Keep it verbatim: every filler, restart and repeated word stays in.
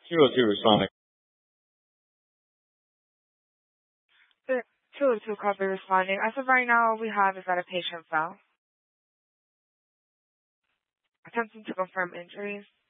two oh two responding. The two oh two copy responding. As of right now, all we have is that a patient fell. Attempting to confirm injuries.